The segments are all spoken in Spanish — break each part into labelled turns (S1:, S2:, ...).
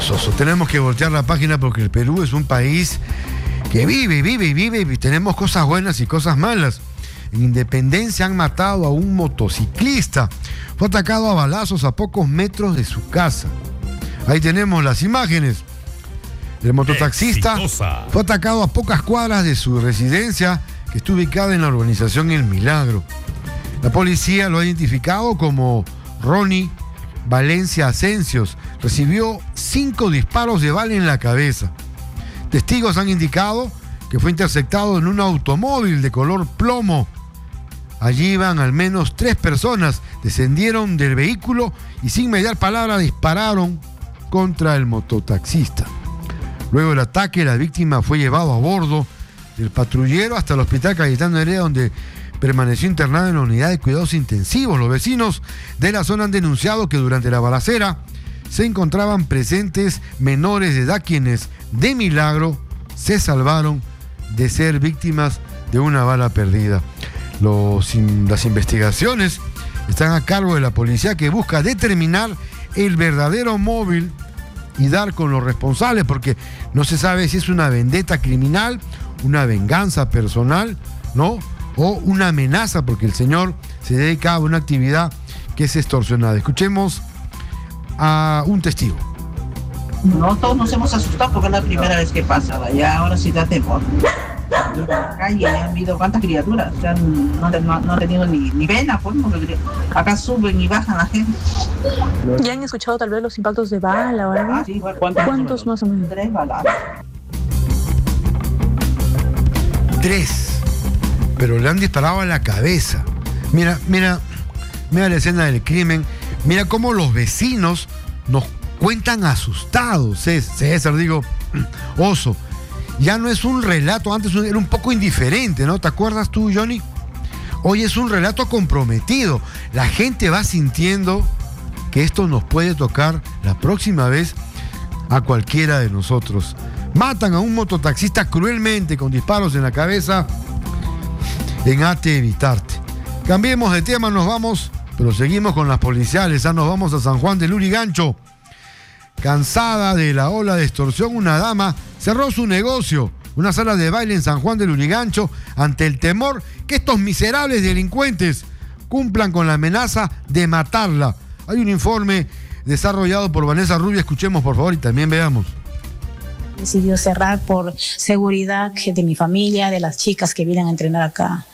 S1: vergonzoso. Tenemos que voltear la página porque el Perú es un país que vive y tenemos cosas buenas y cosas malas. En Independencia han matado a un motociclista. Fue atacado a balazos a pocos metros de su casa. Ahí tenemos las imágenes. El mototaxista fue atacado a pocas cuadras de su residencia, que está ubicada en la urbanización El Milagro. La policía lo ha identificado como Ronnie Valencia Asencios. Recibió 5 disparos de bala en la cabeza. Testigos han indicado que fue interceptado en un automóvil de color plomo. Allí iban al menos 3 personas, descendieron del vehículo y sin mediar palabra dispararon contra el mototaxista. Luego del ataque, la víctima fue llevado a bordo del patrullero hasta el hospital Cayetano Heredia, donde permaneció internado en la unidad de cuidados intensivos. Los vecinos de la zona han denunciado que durante la balacera se encontraban presentes menores de edad quienes de milagro se salvaron de ser víctimas de una bala perdida. Las investigaciones están a cargo de la policía, que busca determinar el verdadero móvil y dar con los responsables, porque no se sabe si es una vendetta criminal, una venganza personal, ¿no? O una amenaza, porque el señor se dedica a una actividad que es extorsionada. Escuchemos a un testigo.
S2: No, todos nos hemos asustado porque es la primera vez que pasa, ya ahora sí da temor. En la calle han habido cuántas criaturas, o sea, no han tenido ni pena, pues, acá suben y bajan la gente.
S3: ¿Ya han escuchado tal vez los impactos de bala o algo?
S2: Sí,
S3: ¿Cuántos más o menos?
S2: 3 balas.
S1: 3, pero le han disparado a la cabeza. Mira la escena del crimen. Mira cómo los vecinos nos cuentan asustados. César, digo, Oso. Ya no es un relato, antes era un poco indiferente, ¿no? ¿Te acuerdas tú, Johnny? Hoy es un relato comprometido. La gente va sintiendo que esto nos puede tocar la próxima vez a cualquiera de nosotros. Matan a un mototaxista cruelmente con disparos en la cabeza en Ate Evitarte. Cambiemos de tema, nos vamos, pero seguimos con las policiales. Nos vamos a San Juan del Lurigancho. Cansada de la ola de extorsión, una dama cerró su negocio, una sala de baile en San Juan del Lurigancho, ante el temor que estos miserables delincuentes cumplan con la amenaza de matarla. Hay un informe desarrollado por Vanessa Rubia, escuchemos por favor y también veamos.
S4: Decidió cerrar por seguridad de mi familia, de las chicas que vienen a entrenar acá.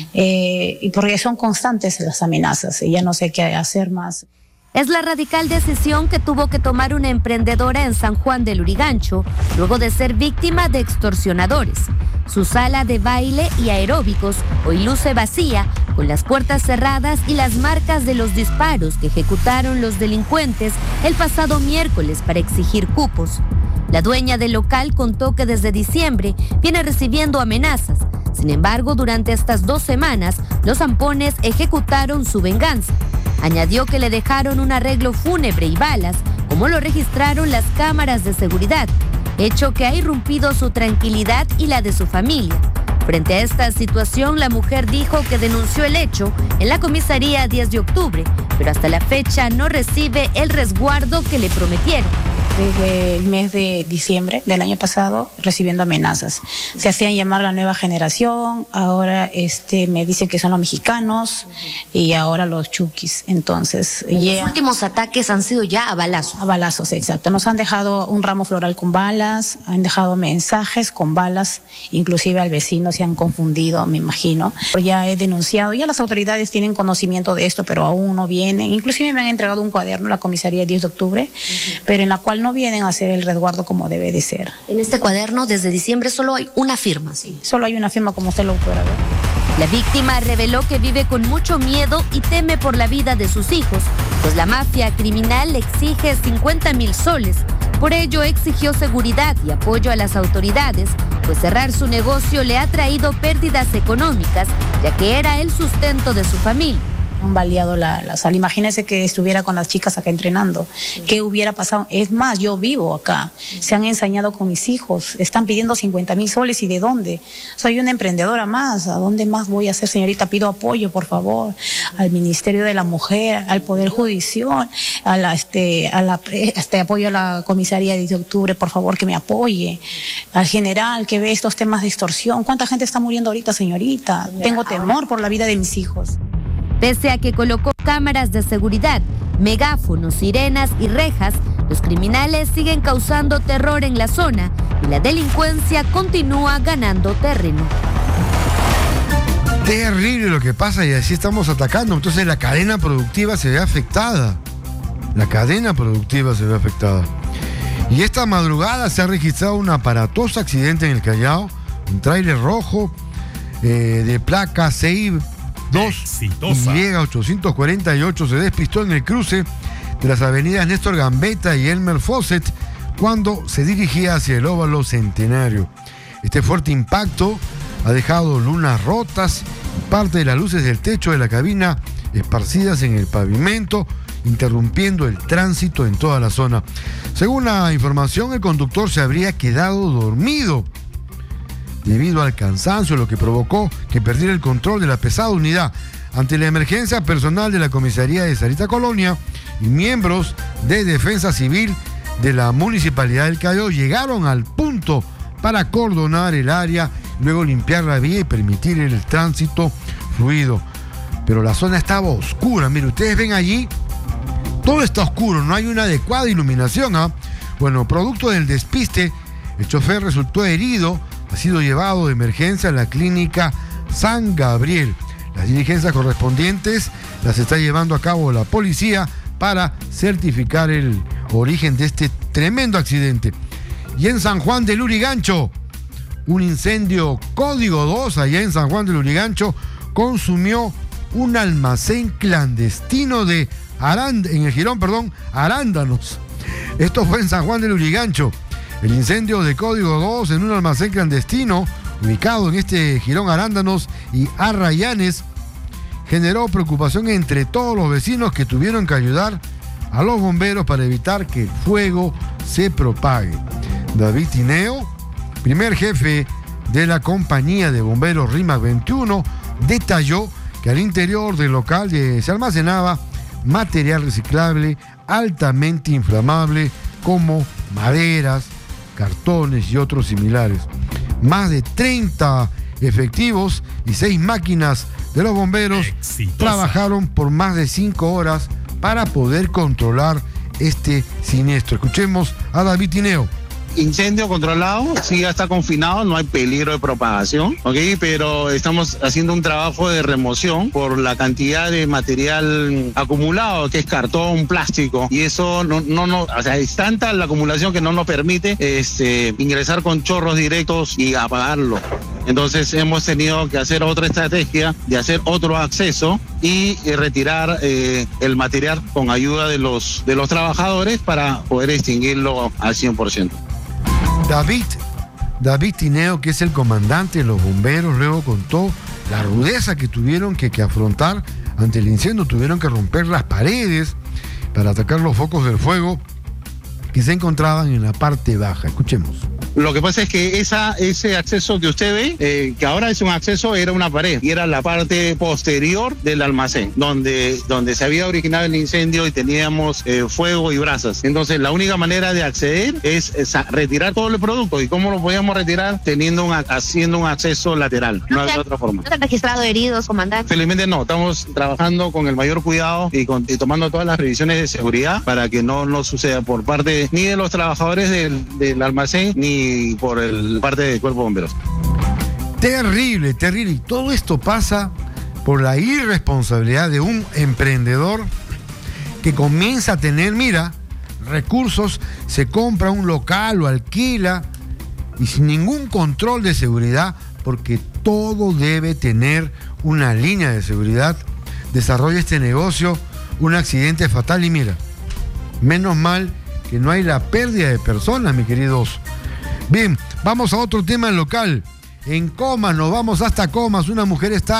S4: Y porque son constantes las amenazas y ya no sé qué hacer más.
S5: Es la radical decisión que tuvo que tomar una emprendedora en San Juan del Lurigancho luego de ser víctima de extorsionadores. Su sala de baile y aeróbicos hoy luce vacía, con las puertas cerradas y las marcas de los disparos que ejecutaron los delincuentes el pasado miércoles para exigir cupos. La dueña del local contó que desde diciembre viene recibiendo amenazas. Sin embargo, durante estas 2 semanas, los zampones ejecutaron su venganza. Añadió que le dejaron un arreglo fúnebre y balas, como lo registraron las cámaras de seguridad, hecho que ha irrumpido su tranquilidad y la de su familia. Frente a esta situación, la mujer dijo que denunció el hecho en la comisaría 10 de octubre, pero hasta la fecha no recibe el resguardo que le prometieron.
S4: Desde el mes de diciembre del año pasado recibiendo amenazas. Se hacían llamar la nueva generación, ahora me dicen que son los mexicanos y ahora los chuquis. Entonces,
S5: los últimos ataques han sido ya a balazos.
S4: A balazos, exacto. Nos han dejado un ramo floral con balas, han dejado mensajes con balas, inclusive al vecino se han confundido, me imagino. Ya he denunciado, ya las autoridades tienen conocimiento de esto, pero aún no vienen. Inclusive me han entregado un cuaderno, la comisaría 10 de octubre, pero en la cual no vienen a hacer el resguardo como debe de ser.
S5: En este cuaderno, desde diciembre, solo hay una firma.
S4: Sí, solo hay una firma, como usted lo podrá ver.
S5: La víctima reveló que vive con mucho miedo y teme por la vida de sus hijos, pues la mafia criminal le exige 50,000 soles. Por ello, exigió seguridad y apoyo a las autoridades, pues cerrar su negocio le ha traído pérdidas económicas, ya que era el sustento de su familia.
S4: Han baleado la sala. Imagínense que estuviera con las chicas acá entrenando. ¿Qué hubiera pasado? Es más, yo vivo acá. Se han ensañado con mis hijos. Están pidiendo 50,000 soles. ¿Y de dónde? Soy una emprendedora más. ¿A dónde más voy a hacer, señorita? Pido apoyo, por favor, al Ministerio de la Mujer, al Poder Judicial, apoyo a la Comisaría de 10 de octubre, por favor, que me apoye. Al general que ve estos temas de extorsión. ¿Cuánta gente está muriendo ahorita, señorita? Tengo temor por la vida de mis hijos.
S5: Pese a que colocó cámaras de seguridad, megáfonos, sirenas y rejas, los criminales siguen causando terror en la zona y la delincuencia continúa ganando terreno.
S1: Terrible lo que pasa y así estamos atacando. Entonces la cadena productiva se ve afectada. La cadena productiva se ve afectada. Y esta madrugada se ha registrado un aparatoso accidente en el Callao. Un tráiler rojo de placa CI 2Y848 se despistó en el cruce de las avenidas Néstor Gambetta y Elmer Fawcett cuando se dirigía hacia el óvalo Centenario. Este fuerte impacto ha dejado lunas rotas y parte de las luces del techo de la cabina esparcidas en el pavimento, interrumpiendo el tránsito en toda la zona. Según la información, el conductor se habría quedado dormido debido al cansancio, lo que provocó que perdiera el control de la pesada unidad. Ante la emergencia, personal de la comisaría de Sarita Colonia y miembros de Defensa Civil de la Municipalidad del Callao llegaron al punto para acordonar el área, luego limpiar la vía y permitir el tránsito fluido. Pero la zona estaba oscura. Mire, ustedes ven allí, todo está oscuro, no hay una adecuada iluminación. Bueno, producto del despiste, el chofer resultó herido. Ha sido llevado de emergencia a la clínica San Gabriel. Las diligencias correspondientes las está llevando a cabo la policía para certificar el origen de este tremendo accidente. Y en San Juan del Lurigancho, un incendio código 2 allá en San Juan del Lurigancho consumió un almacén clandestino de arándanos. Esto fue en San Juan del Lurigancho. El incendio de código 2 en un almacén clandestino ubicado en este jirón Arándanos y Arrayanes generó preocupación entre todos los vecinos que tuvieron que ayudar a los bomberos para evitar que el fuego se propague. David Tineo, primer jefe de la compañía de bomberos RIMAC 21, detalló que al interior del local se almacenaba material reciclable altamente inflamable como maderas, cartones y otros similares. Más de 30 efectivos y 6 máquinas de los bomberos trabajaron por más de 5 horas para poder controlar este siniestro. Escuchemos a David Tineo.
S6: Incendio controlado, sí, ya está confinado, no hay peligro de propagación, ¿ok? Pero estamos haciendo un trabajo de remoción por la cantidad de material acumulado, que es cartón, plástico, y eso o sea, es tanta la acumulación que no nos permite ingresar con chorros directos y apagarlo. Entonces hemos tenido que hacer otra estrategia de hacer otro acceso y retirar el material con ayuda de los trabajadores para poder extinguirlo al 100%.
S1: David Tineo, que es el comandante de los bomberos, luego contó la rudeza que tuvieron que afrontar ante el incendio. Tuvieron que romper las paredes para atacar los focos del fuego que se encontraban en la parte baja. Escuchemos.
S6: Lo que pasa es que ese acceso que usted ve, que ahora es un acceso, era una pared y era la parte posterior del almacén, donde se había originado el incendio y teníamos fuego y brasas. Entonces la única manera de acceder es retirar todo el producto. ¿Y cómo lo podíamos retirar? Haciendo un acceso lateral. No hay otra forma.
S5: ¿No se han registrado heridos, comandante?
S6: Felizmente no, estamos trabajando con el mayor cuidado y tomando todas las revisiones de seguridad para que no suceda por parte ni de los trabajadores del almacén ni por parte del Cuerpo de Bomberos.
S1: Terrible, terrible. Y todo esto pasa por la irresponsabilidad de un emprendedor que comienza a tener, recursos, se compra un local, lo alquila y sin ningún control de seguridad, porque todo debe tener una línea de seguridad. Desarrolla este negocio, un accidente fatal y menos mal que no hay la pérdida de personas, mis queridos. Bien, vamos a otro tema local. En Comas, nos vamos hasta Comas. Una mujer está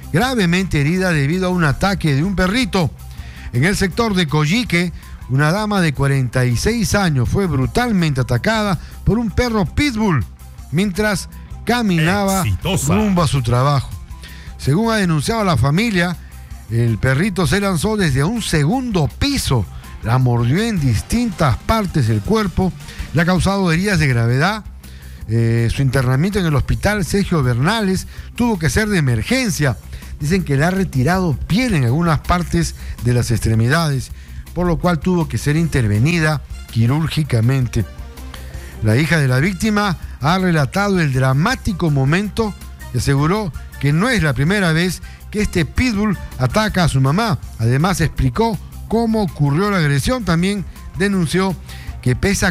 S1: gravemente herida debido a un ataque de un perrito. En el sector de Coyique, una dama de 46 años fue brutalmente atacada por un perro pitbull mientras caminaba rumbo a su trabajo. Según ha denunciado la familia, el perrito se lanzó desde un segundo piso, la mordió en distintas partes del cuerpo, le ha causado heridas de gravedad. Su internamiento en el hospital Sergio Bernales tuvo que ser de emergencia. Dicen que le ha retirado piel en algunas partes de las extremidades, por lo cual tuvo que ser intervenida quirúrgicamente. La hija de la víctima ha relatado el dramático momento y aseguró que no es la primera vez que este pitbull ataca a su mamá. Además explicó cómo ocurrió la agresión. También denunció que pese a